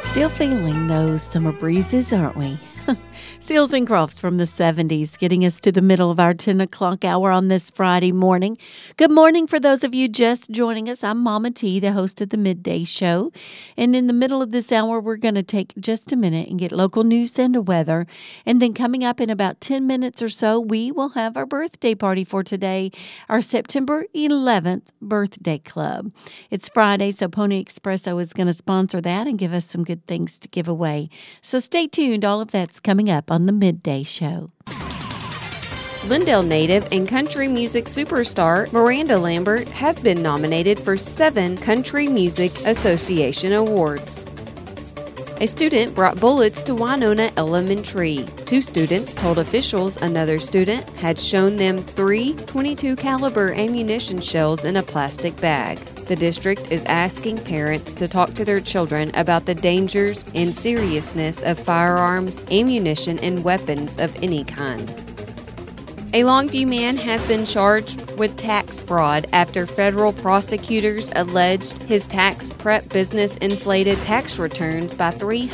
Still feeling those summer breezes, aren't we? Seals and Crofts from the 70s, getting us to the middle of our 10 o'clock hour on this Friday morning. Good morning for those of you just joining us. I'm Mama T, the host of the Midday Show. And in the middle of this hour, we're going to take just a minute and get local news and the weather. And then coming up in about 10 minutes or so, we will have our birthday party for today, our September 11th birthday club. It's Friday, so Pony Expresso is going to sponsor that and give us some good things to give away. So stay tuned. All of that's coming up on the Midday Show. Glendale native and country music superstar Miranda Lambert has been nominated for 7 Country Music Association awards. A student brought bullets to Winona Elementary. 2 students told officials another student had shown them 3 .22 caliber ammunition shells in a plastic bag. The district is asking parents to talk to their children about the dangers and seriousness of firearms, ammunition, and weapons of any kind. A Longview man has been charged with tax fraud after federal prosecutors alleged his tax prep business inflated tax returns by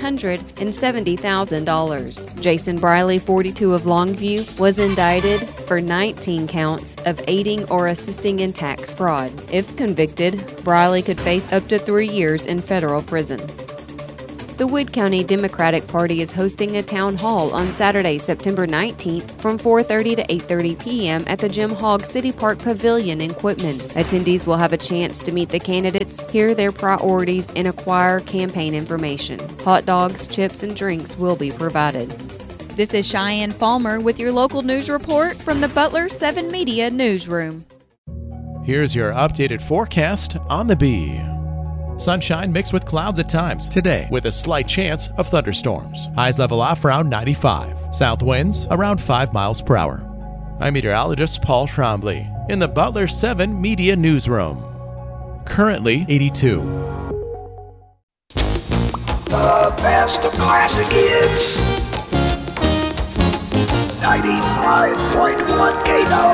$370,000. Jason Briley, 42 of Longview, was indicted for 19 counts of aiding or assisting in tax fraud. If convicted, Briley could face up to 3 years in federal prison. The Wood County Democratic Party is hosting a town hall on Saturday, September 19th from 4:30 to 8:30 p.m. at the Jim Hogg City Park Pavilion in Quitman. Attendees will have a chance to meet the candidates, hear their priorities, and acquire campaign information. Hot dogs, chips, and drinks will be provided. This is Cheyenne Falmer with your local news report from the Butler 7 Media Newsroom. Here's your updated forecast on the Bee. Sunshine mixed with clouds at times today with a slight chance of thunderstorms. Highs level off around 95. South winds around 5 miles per hour. I'm meteorologist Paul Trombley in the Butler 7 Media Newsroom. Currently 82. The best of classic hits. 95.1 KNO.